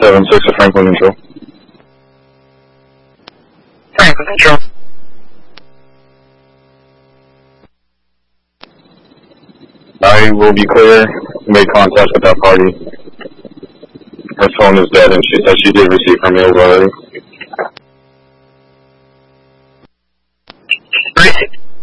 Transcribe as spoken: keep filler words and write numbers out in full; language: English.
seven six to Franklin Control. Franklin Control. I will be clear. Made contact with that party. Her phone is dead, and she said she did receive her mail already.